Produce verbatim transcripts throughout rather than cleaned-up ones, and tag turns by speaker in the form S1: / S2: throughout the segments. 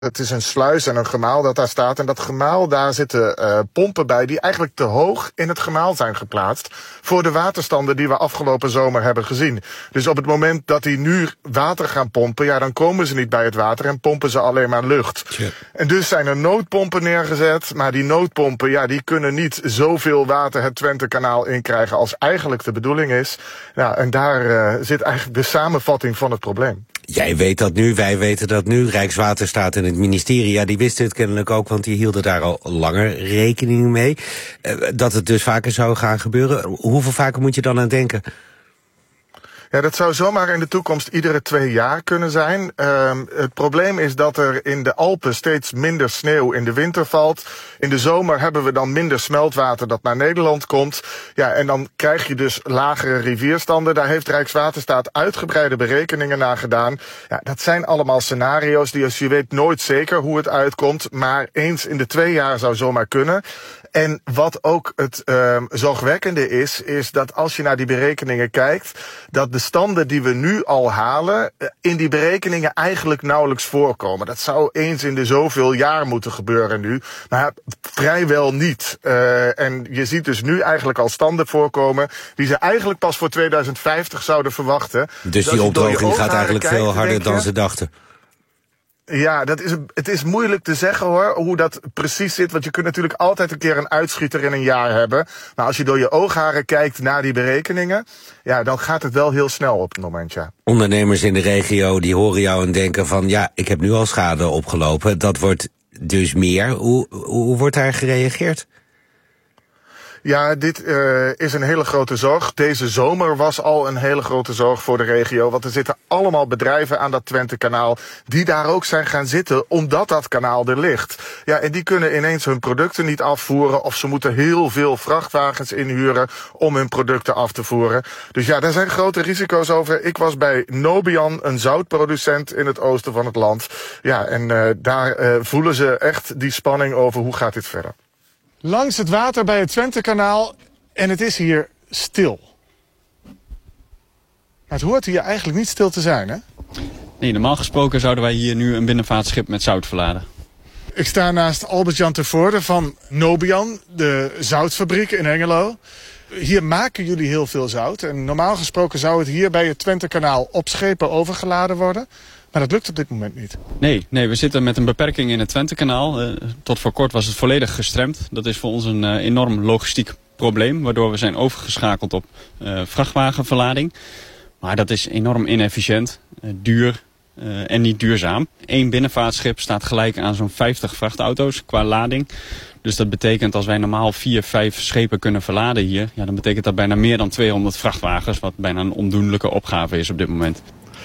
S1: Het is een sluis en een gemaal dat daar staat. En dat gemaal, daar zitten uh, pompen bij die eigenlijk te hoog in het gemaal zijn geplaatst voor de waterstanden die we afgelopen zomer hebben gezien. Dus op het moment dat die nu water gaan pompen, ja, dan komen ze niet bij het water en pompen ze alleen maar lucht. Ja. En dus zijn er noodpompen neergezet, maar die noodpompen, ja, die kunnen niet zoveel water het Twentekanaal inkrijgen als eigenlijk de bedoeling is. Ja, en daar uh, zit eigenlijk de samenvatting van het probleem.
S2: Jij weet dat nu, wij weten dat nu. Rijkswaterstaat en het ministerie, ja, die wisten het kennelijk ook, want die hielden daar al langer rekening mee. Uh, dat het dus vaker zou gaan gebeuren. Hoeveel vaker moet je dan aan denken?
S1: Ja, dat zou zomaar in de toekomst iedere twee jaar kunnen zijn. Uh, het probleem is dat er in de Alpen steeds minder sneeuw in de winter valt. In de zomer hebben we dan minder smeltwater dat naar Nederland komt. Ja, en dan krijg je dus lagere rivierstanden. Daar heeft Rijkswaterstaat uitgebreide berekeningen naar gedaan. Ja, dat zijn allemaal scenario's die, als je weet, nooit zeker hoe het uitkomt. Maar eens in de twee jaar zou zomaar kunnen. En wat ook het uh, zorgwekkende is, is dat als je naar die berekeningen kijkt, dat de standen die we nu al halen in die berekeningen eigenlijk nauwelijks voorkomen. Dat zou eens in de zoveel jaar moeten gebeuren nu, maar vrijwel niet. Uh, en je ziet dus nu eigenlijk al standen voorkomen die ze eigenlijk pas voor tweeduizend vijftig zouden verwachten.
S2: Dus die opdroging gaat eigenlijk kijkt, veel harder dan ze dachten.
S1: Ja, dat is, het is moeilijk te zeggen hoor, hoe dat precies zit. Want je kunt natuurlijk altijd een keer een uitschieter in een jaar hebben. Maar als je door je oogharen kijkt naar die berekeningen, ja, dan gaat het wel heel snel op het moment, ja.
S2: Ondernemers in de regio die horen jou en denken van, ja, ik heb nu al schade opgelopen. Dat wordt dus meer. Hoe, hoe wordt daar gereageerd?
S1: Ja, dit uh, is een hele grote zorg. Deze zomer was al een hele grote zorg voor de regio. Want er zitten allemaal bedrijven aan dat Twentekanaal die daar ook zijn gaan zitten omdat dat kanaal er ligt. Ja, en die kunnen ineens hun producten niet afvoeren of ze moeten heel veel vrachtwagens inhuren om hun producten af te voeren. Dus ja, daar zijn grote risico's over. Ik was bij Nobian, een zoutproducent in het oosten van het land. Ja, en uh, daar uh, voelen ze echt die spanning over hoe gaat dit verder. Langs het water bij het Twentekanaal en het is hier stil. Maar het hoort hier eigenlijk niet stil te zijn, hè?
S3: Nee, normaal gesproken zouden wij hier nu een binnenvaartschip met zout verladen.
S1: Ik sta naast Albert-Jan Tervoorde van Nobian, de zoutfabriek in Hengelo. Hier maken jullie heel veel zout en normaal gesproken zou het hier bij het Twentekanaal op schepen overgeladen worden. Maar dat lukt op dit moment niet.
S3: Nee, nee, we zitten met een beperking in het Twentekanaal. Uh, tot voor kort was het volledig gestremd. Dat is voor ons een uh, enorm logistiek probleem, waardoor we zijn overgeschakeld op uh, vrachtwagenverlading. Maar dat is enorm inefficiënt, uh, duur uh, en niet duurzaam. Eén binnenvaartschip staat gelijk aan zo'n vijftig vrachtauto's qua lading. Dus dat betekent als wij normaal vier, vijf schepen kunnen verladen hier, ja, dan betekent dat bijna meer dan tweehonderd vrachtwagens, wat bijna een ondoenlijke opgave is op dit moment.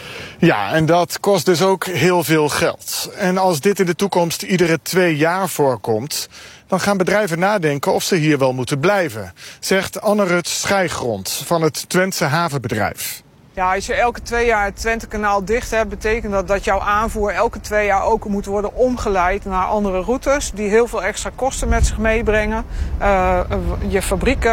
S1: Ja, en dat kost dus ook heel veel geld. En als dit in de toekomst iedere twee jaar voorkomt, dan gaan bedrijven nadenken of ze hier wel moeten blijven, zegt Anne-Rut Schijgrond van het Twentse havenbedrijf.
S4: Ja, als je elke twee jaar het Twentekanaal dicht hebt, betekent dat dat jouw aanvoer elke twee jaar ook moet worden omgeleid naar andere routes die heel veel extra kosten met zich meebrengen. Uh, je fabrieken,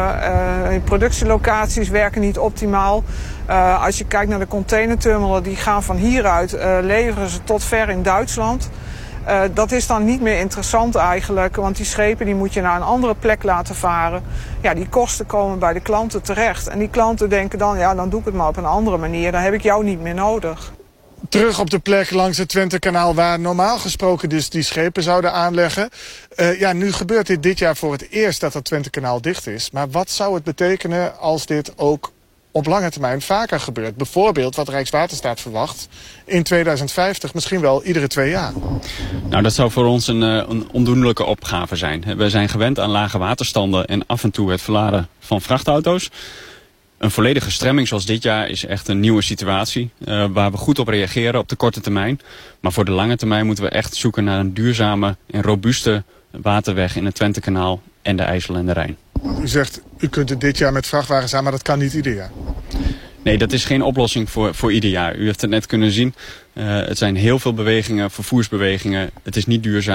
S4: uh, uh, je productielocaties werken niet optimaal. Uh, als je kijkt naar de containerterminalen, die gaan van hieruit, uh, leveren ze tot ver in Duitsland. Uh, dat is dan niet meer interessant eigenlijk, want die schepen die moet je naar een andere plek laten varen. Ja, die kosten komen bij de klanten terecht. En die klanten denken dan, ja, dan doe ik het maar op een andere manier. Dan heb ik jou niet meer nodig. Terug op de plek langs het Twentekanaal waar normaal gesproken dus die schepen zouden aanleggen. Uh, ja, nu gebeurt dit dit jaar voor het eerst dat het Twentekanaal dicht is. Maar wat zou het betekenen als dit ook op lange termijn vaker gebeurt? Bijvoorbeeld wat Rijkswaterstaat verwacht in tweeduizend vijftig misschien wel iedere twee jaar.
S3: Nou, dat zou voor ons een, een ondoenlijke opgave zijn. We zijn gewend aan lage waterstanden en af en toe het verladen van vrachtauto's. Een volledige stremming zoals dit jaar is echt een nieuwe situatie, uh, waar we goed op reageren op de korte termijn. Maar voor de lange termijn moeten we echt zoeken naar een duurzame en robuuste waterweg in het Twentekanaal en de IJssel en de Rijn.
S1: U zegt, u kunt het dit jaar met vrachtwagens aan, maar dat kan niet ieder jaar.
S3: Nee, dat is geen oplossing voor, voor ieder jaar. U heeft het net kunnen zien. Uh, het zijn heel veel bewegingen, vervoersbewegingen. Het is niet duurzaam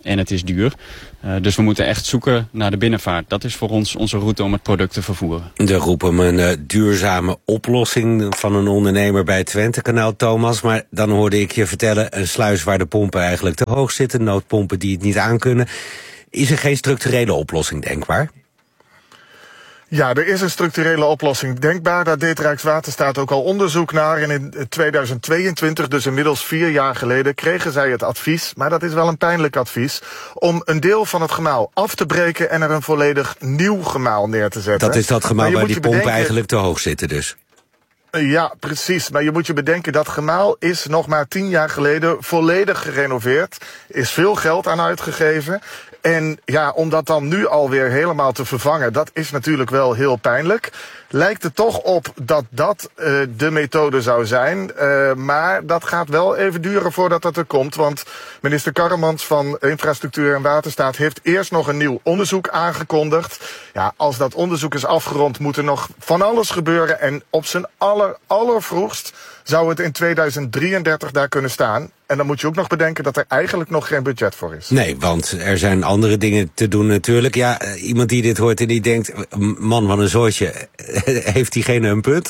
S3: en het is duur. Uh, dus we moeten echt zoeken naar de binnenvaart. Dat is voor ons onze route om het product te vervoeren.
S2: De roepen een uh, duurzame oplossing van een ondernemer bij het Twentekanaal, Thomas. Maar dan hoorde ik je vertellen, een sluis waar de pompen eigenlijk te hoog zitten, noodpompen die het niet aankunnen. Is er geen structurele oplossing denkbaar?
S1: Ja, er is een structurele oplossing denkbaar. Daar deed Rijkswaterstaat ook al onderzoek naar. En in tweeduizend tweeëntwintig, dus inmiddels vier jaar geleden, kregen zij het advies, maar dat is wel een pijnlijk advies, om een deel van het gemaal af te breken en er een volledig nieuw gemaal neer te zetten.
S2: Dat is dat gemaal waar die pompen
S1: bedenken,
S2: eigenlijk te hoog zitten dus.
S1: Ja, precies. Maar je moet je bedenken, dat gemaal is nog maar tien jaar geleden volledig gerenoveerd. Is veel geld aan uitgegeven. En ja, om dat dan nu alweer helemaal te vervangen, dat is natuurlijk wel heel pijnlijk. Lijkt er toch op dat dat uh, de methode zou zijn. Uh, maar dat gaat wel even duren voordat dat er komt. Want minister Karremans van Infrastructuur en Waterstaat heeft eerst nog een nieuw onderzoek aangekondigd. Ja, als dat onderzoek is afgerond, moet er nog van alles gebeuren. En op zijn aller, allervroegst zou het in tweeduizend drieëndertig daar kunnen staan. En dan moet je ook nog bedenken dat er eigenlijk nog geen budget voor is.
S2: Nee, want er zijn andere dingen te doen natuurlijk. Ja, iemand die dit hoort en die denkt, man van een soortje, heeft diegene een punt?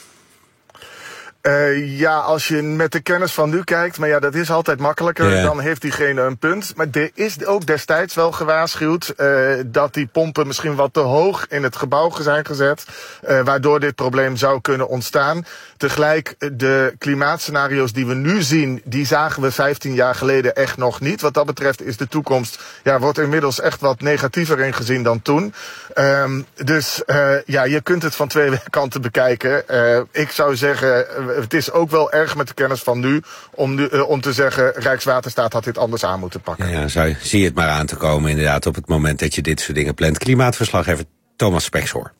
S1: Uh, ja, als je met de kennis van nu kijkt, maar ja, dat is altijd makkelijker, ja. Dan heeft diegene een punt. Maar er is ook destijds wel gewaarschuwd uh, dat die pompen misschien wat te hoog in het gebouw zijn gezet, uh, waardoor dit probleem zou kunnen ontstaan. Tegelijk, de klimaatscenario's die we nu zien, die zagen we vijftien jaar geleden echt nog niet. Wat dat betreft is de toekomst, ja, wordt inmiddels echt wat negatiever ingezien dan toen. Um, dus uh, ja, je kunt het van twee kanten bekijken. Uh, ik zou zeggen, het is ook wel erg met de kennis van nu om, nu, uh, om te zeggen, Rijkswaterstaat had dit anders aan moeten pakken.
S2: Ja, zou, zie je het maar aan te komen inderdaad op het moment dat je dit soort dingen plant. Klimaatverslaggever Thomas Spekshoor.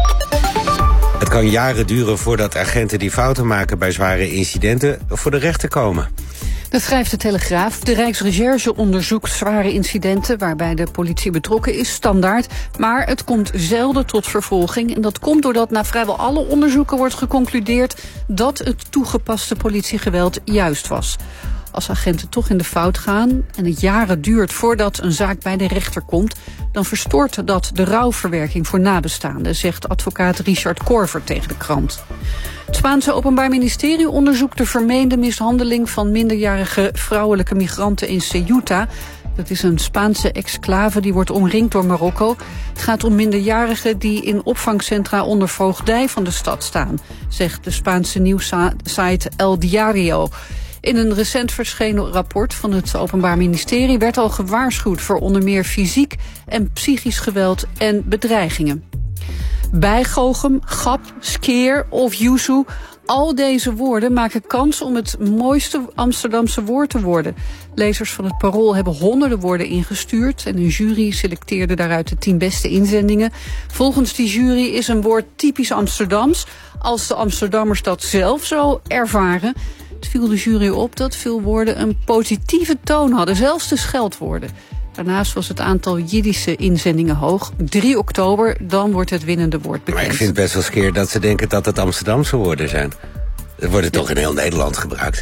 S2: Het kan jaren duren voordat agenten die fouten maken bij zware incidenten voor de rechter komen.
S5: Dat schrijft de Telegraaf. De Rijksrecherche onderzoekt zware incidenten waarbij de politie betrokken is, standaard. Maar het komt zelden tot vervolging. En dat komt doordat na vrijwel alle onderzoeken wordt geconcludeerd dat het toegepaste politiegeweld juist was. Als agenten toch in de fout gaan en het jaren duurt voordat een zaak bij de rechter komt, dan verstoort dat de rouwverwerking voor nabestaanden, zegt advocaat Richard Korver tegen de krant. Het Spaanse Openbaar Ministerie onderzoekt de vermeende mishandeling van minderjarige vrouwelijke migranten in Ceuta. Dat is een Spaanse exclave die wordt omringd door Marokko. Het gaat om minderjarigen die in opvangcentra onder voogdij van de stad staan, zegt de Spaanse nieuwssite El Diario. In een recent verschenen rapport van het Openbaar Ministerie werd al gewaarschuwd voor onder meer fysiek en psychisch geweld en bedreigingen. Bijgoochem, gap, skeer of yuzu, al deze woorden maken kans om het mooiste Amsterdamse woord te worden. Lezers van het Parool hebben honderden woorden ingestuurd en een jury selecteerde daaruit de tien beste inzendingen. Volgens die jury is een woord typisch Amsterdams als de Amsterdammers dat zelf zo ervaren. Het viel de jury op dat veel woorden een positieve toon hadden, zelfs de scheldwoorden. Daarnaast was het aantal Jiddische inzendingen hoog. drie oktober, dan wordt het winnende woord bekend.
S2: Maar ik vind het best wel skeer dat ze denken dat het Amsterdamse woorden zijn. Er worden toch in heel Nederland gebruikt.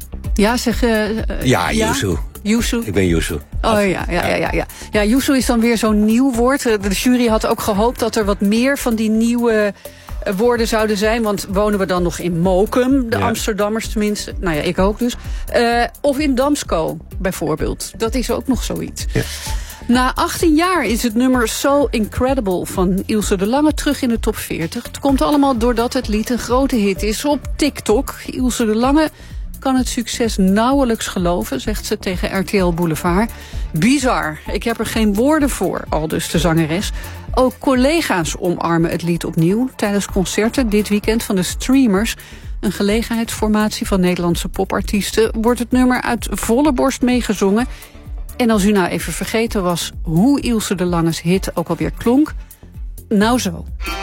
S5: Ja, zeg... Uh,
S2: ja, yuzu.
S5: Ja? Yuzu.
S2: Ik ben yuzu.
S5: Oh ja, ja, ja, ja, ja. Ja, yuzu is dan weer zo'n nieuw woord. De jury had ook gehoopt dat er wat meer van die nieuwe woorden zouden zijn. Want wonen we dan nog in Mokum, de ja. Amsterdammers tenminste. Nou ja, ik ook dus. Uh, of in Damsko, bijvoorbeeld. Dat is ook nog zoiets. Ja. Na achttien jaar is het nummer So Incredible van Ilse de Lange terug in de top veertig. Het komt allemaal doordat het lied een grote hit is op TikTok. Ilse de Lange kan het succes nauwelijks geloven, zegt ze tegen R T L Boulevard. Bizar, ik heb er geen woorden voor, aldus de zangeres. Ook collega's omarmen het lied opnieuw tijdens concerten dit weekend van de Streamers, een gelegenheidsformatie van Nederlandse popartiesten, wordt het nummer uit volle borst meegezongen. En als u nou even vergeten was hoe Ilse de Lange's hit ook alweer klonk, nou zo.